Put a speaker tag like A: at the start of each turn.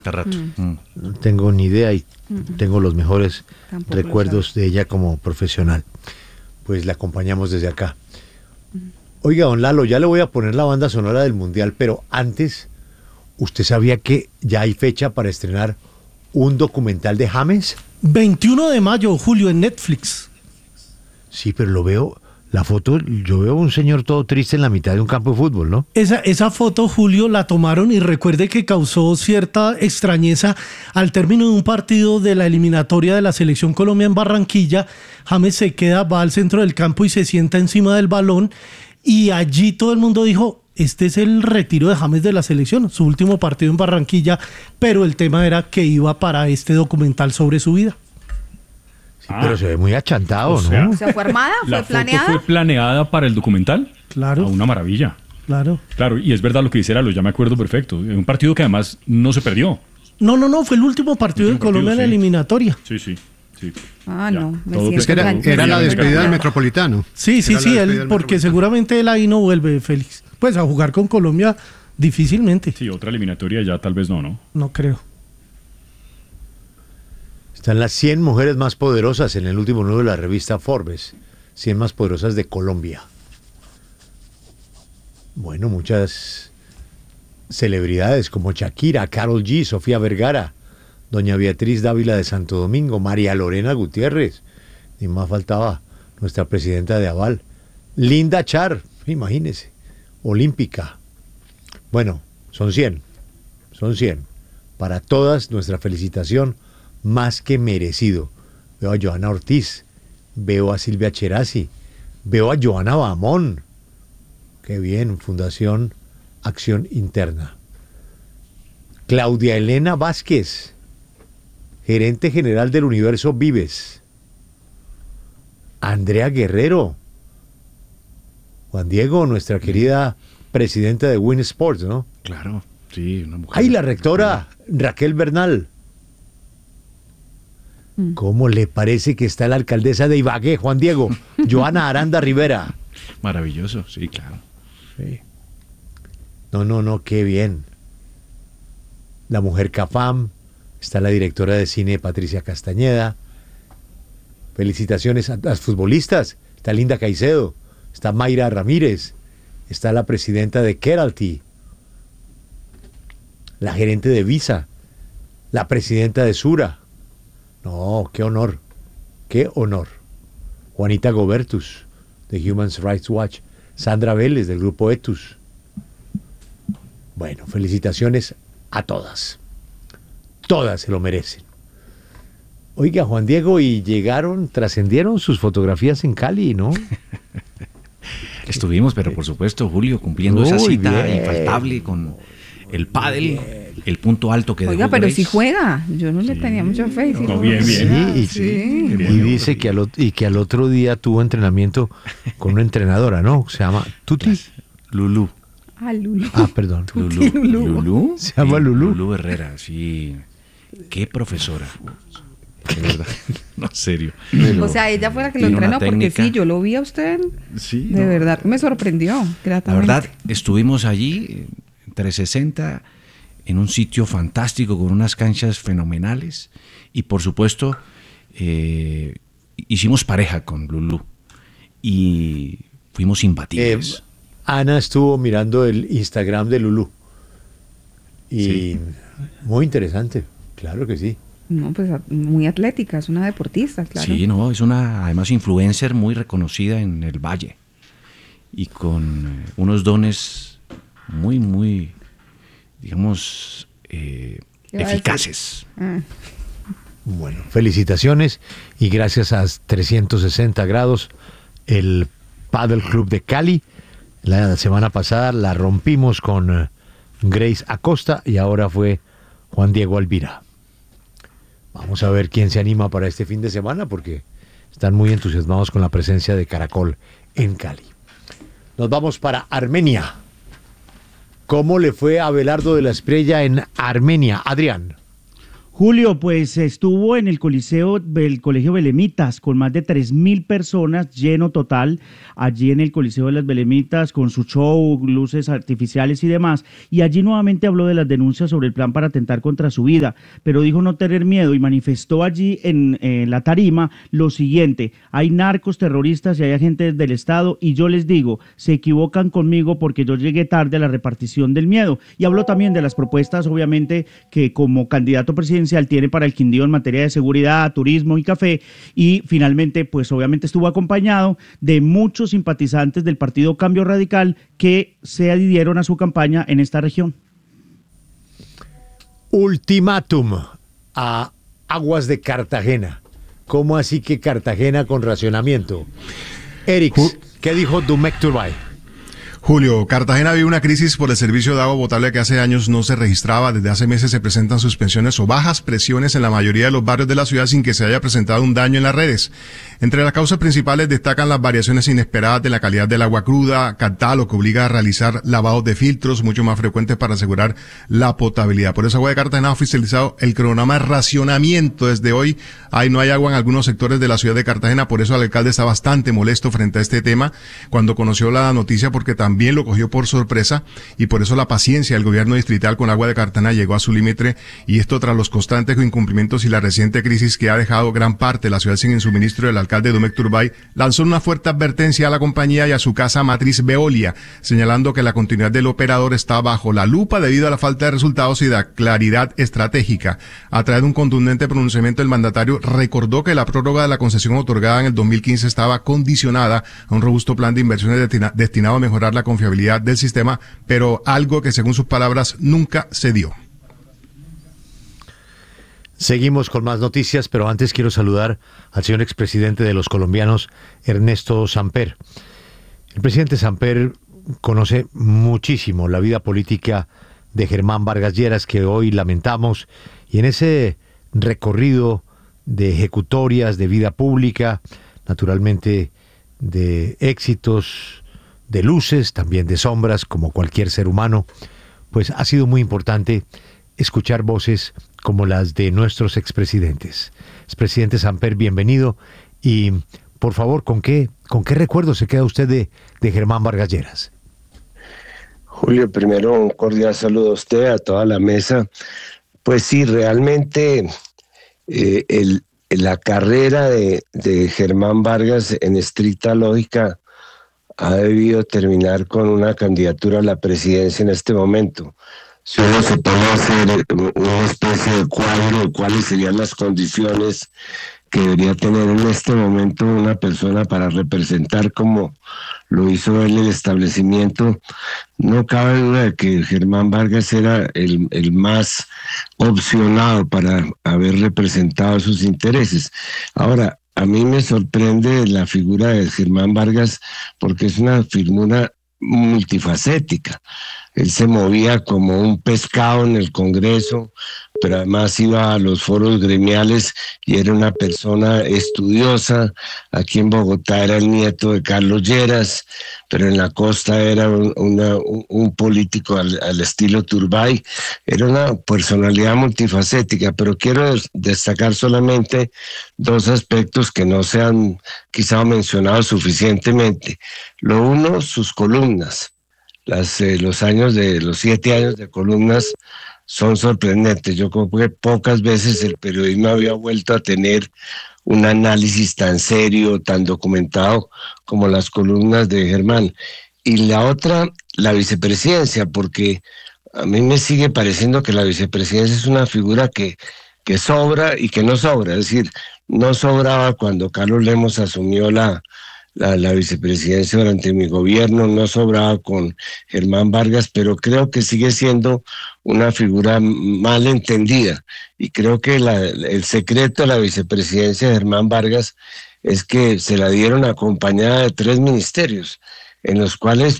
A: rato.
B: No tengo ni idea y tengo los mejores recuerdos de ella como profesional. Pues la acompañamos desde acá. Oiga, don Lalo, ya le voy a poner la banda sonora del Mundial, pero antes, ¿usted sabía que ya hay fecha para estrenar un documental de James?
C: 21 de mayo, Julio, en Netflix.
B: Sí, pero lo veo, la foto, yo veo un señor todo triste en la mitad de un campo de fútbol, ¿no?
C: Esa foto, Julio, la tomaron y recuerde que causó cierta extrañeza al término de un partido de la eliminatoria de la Selección Colombia en Barranquilla. James se queda, va al centro del campo y se sienta encima del balón y allí todo el mundo dijo, este es el retiro de James de la selección, su último partido en Barranquilla, pero el tema era que iba para este documental sobre su vida.
B: Sí, pero se ve muy achantado,
D: o sea,
B: ¿no?
E: O sea, ¿fue armada? ¿Fue
D: ¿La
E: planeada?
D: foto fue planeada para el documental?
C: Claro.
D: Una maravilla.
C: Claro.
D: Claro, y es verdad lo que dice Lalo, ya me acuerdo perfecto. Un partido que además no se perdió.
C: No, fue el último partido de Colombia en la eliminatoria.
D: Sí.
E: Ah,
D: Ya,
E: no. Me
D: todo
E: siento
D: perfecto.
E: tranquila.
F: Era la despedida del Metropolitano.
C: Sí,
F: Era la
C: él,
F: despedida del
C: porque
F: Metropolitano.
C: seguramente él ahí no vuelve, Félix. Pues a jugar con Colombia difícilmente.
D: Sí, otra eliminatoria ya tal vez no.
C: No creo.
B: Están las 100 mujeres más poderosas en el último número de la revista Forbes. 100 más poderosas de Colombia. Bueno, muchas celebridades como Shakira, Karol G, Sofía Vergara, doña Beatriz Dávila de Santo Domingo, María Lorena Gutiérrez, ni más faltaba nuestra presidenta de Aval, Linda Char, imagínese, olímpica. Bueno, son 100. Para todas, nuestra felicitación, más que merecido. Veo a Johanna Ortiz, veo a Silvia Cherasi, veo a Johanna Bamón. Qué bien, Fundación Acción Interna. Claudia Elena Vázquez, gerente general del Universo Vives. Andrea Guerrero. Juan Diego, nuestra querida presidenta de Win Sports, ¿no?
A: Claro, sí, una mujer.
B: ¡Ay, la rectora Raquel Bernal! ¿Cómo le parece que está la alcaldesa de Ibagué, Juan Diego? Joana Aranda Rivera.
A: Maravilloso, sí, claro.
B: Sí. No, qué bien. La mujer CAFAM, está la directora de cine Patricia Castañeda. Felicitaciones a las futbolistas. Está Linda Caicedo, está Mayra Ramírez, está la presidenta de Keralty, la gerente de Visa, la presidenta de Sura. No, qué honor, qué honor. Juanita Gobertus, de Human Rights Watch, Sandra Vélez, del grupo Etus. Bueno, felicitaciones a todas. Todas se lo merecen. Oiga, Juan Diego, y trascendieron sus fotografías en Cali, ¿no?
A: Estuvimos, pero por supuesto, Julio, cumpliendo esa
B: Muy
A: cita
B: bien.
A: infaltable con el pádel, el punto alto que
E: Oiga,
A: dejó
E: pero
A: Grace.
E: si juega. Yo no le tenía mucha fe.
D: No, bien.
B: Sí, y dice que al otro día tuvo entrenamiento con una entrenadora, ¿no? Se llama Tuti.
A: Lulú.
E: Ah, Lulu.
B: Ah, perdón.
A: Lulú.
B: Se llama Lulú.
A: Lulú Herrera, sí. Qué profesora. De verdad. No, en serio.
E: O sea, ella fue la que lo
A: Tiene una
E: entrenó, porque
A: técnica.
E: sí, yo lo vi a usted.
A: Sí.
E: De verdad, me sorprendió
A: La
E: gratamente.
A: verdad, estuvimos allí, 360, en un sitio fantástico, con unas canchas fenomenales. Y por supuesto, hicimos pareja con Lulú. Y fuimos imbatibles.
B: Ana estuvo mirando el Instagram de Lulú. Y
A: Sí.
B: muy interesante, claro que sí.
E: No, pues muy atlética, es una deportista, claro.
A: Sí, no, es una, además, influencer muy reconocida en el Valle. Y con unos dones muy, digamos,
E: iba a decir?
A: eficaces.
B: Bueno, felicitaciones y gracias a 360 grados, el Paddle Club de Cali. La semana pasada la rompimos con Grace Acosta y ahora fue Juan Diego Alvira. Vamos a ver quién se anima para este fin de semana porque están muy entusiasmados con la presencia de Caracol en Cali. Nos vamos para Armenia. ¿Cómo le fue a Abelardo de la Espriella en Armenia, Adrián?
G: Julio, pues estuvo en el Coliseo del Colegio Belemitas con más de 3.000 personas, lleno total, allí en el Coliseo de las Belemitas con su show, luces artificiales y demás. Y allí nuevamente habló de las denuncias sobre el plan para atentar contra su vida, pero dijo no tener miedo y manifestó allí en la tarima lo siguiente: hay narcos, terroristas y hay agentes del Estado y yo les digo, se equivocan conmigo porque yo llegué tarde a la repartición del miedo. Y habló también de las propuestas, obviamente, que como candidato presidencial tiene para el Quindío en materia de seguridad, turismo y café, y finalmente pues obviamente estuvo acompañado de muchos simpatizantes del partido Cambio Radical que se adhirieron a su campaña en esta región.
B: Ultimátum a Aguas de Cartagena. ¿Cómo así que Cartagena con racionamiento? Erix, ¿qué dijo Domecq Turbay?
H: Julio, Cartagena vive una crisis por el servicio de agua potable que hace años no se registraba. Desde hace meses se presentan suspensiones o bajas presiones en la mayoría de los barrios de la ciudad sin que se haya presentado un daño en las redes. Entre las causas principales destacan las variaciones inesperadas de la calidad del agua cruda, lo que obliga a realizar lavados de filtros mucho más frecuentes para asegurar la potabilidad. Por eso Agua de Cartagena ha oficializado el cronograma de racionamiento. Desde hoy no hay agua en algunos sectores de la ciudad de Cartagena. Por eso el alcalde está bastante molesto frente a este tema cuando conoció la noticia, porque también lo cogió por sorpresa, y por eso la paciencia del gobierno distrital con Agua de Cartagena llegó a su límite, y esto tras los constantes incumplimientos y la reciente crisis que ha dejado gran parte de la ciudad sin suministro. El alcalde Domecq Turbay lanzó una fuerte advertencia a la compañía y a su casa matriz Veolia, señalando que la continuidad del operador está bajo la lupa debido a la falta de resultados y de claridad estratégica. A través de un contundente pronunciamiento, el mandatario recordó que la prórroga de la concesión otorgada en el 2015 estaba condicionada a un robusto plan de inversiones destinado a mejorar la confiabilidad del sistema, pero algo que según sus palabras nunca se dio.
B: Seguimos con más noticias, pero antes quiero saludar al señor expresidente de los colombianos, Ernesto Samper. El presidente Samper conoce muchísimo la vida política de Germán Vargas Lleras, que hoy lamentamos, y en ese recorrido de ejecutorias, de vida pública, naturalmente de éxitos, de luces, también de sombras, como cualquier ser humano, pues ha sido muy importante escuchar voces como las de nuestros expresidentes. Expresidente Samper, bienvenido, y por favor, ¿con qué recuerdo se queda usted de Germán Vargas Lleras?
I: Julio, primero un cordial saludo a usted, a toda la mesa. Pues sí, realmente la carrera de Germán Vargas, en estricta lógica, ha debido terminar con una candidatura a la presidencia en este momento. Si uno se pone a hacer una especie de cuadro de cuáles serían las condiciones que debería tener en este momento una persona para representar, como lo hizo él, el establecimiento, no cabe duda de que Germán Vargas era el más opcionado para haber representado sus intereses. Ahora, a mí me sorprende la figura de Germán Vargas porque es una figura multifacética. Él se movía como un pescado en el Congreso, pero además iba a los foros gremiales y era una persona estudiosa. Aquí en Bogotá era el nieto de Carlos Lleras, pero en la costa era un político al estilo Turbay. Era una personalidad multifacética, pero quiero destacar solamente dos aspectos que no se han quizá mencionado suficientemente. Lo uno, sus columnas. Los 7 años de columnas son sorprendentes. Yo creo que pocas veces el periodismo había vuelto a tener un análisis tan serio, tan documentado como las columnas de Germán. Y la otra, la vicepresidencia, porque a mí me sigue pareciendo que la vicepresidencia es una figura que sobra y que no sobra. Es decir, no sobraba cuando Carlos Lemos asumió la vicepresidencia durante mi gobierno, no sobraba con Germán Vargas, pero creo que sigue siendo una figura mal entendida. Y creo que el secreto de la vicepresidencia de Germán Vargas es que se la dieron acompañada de 3 ministerios, en los cuales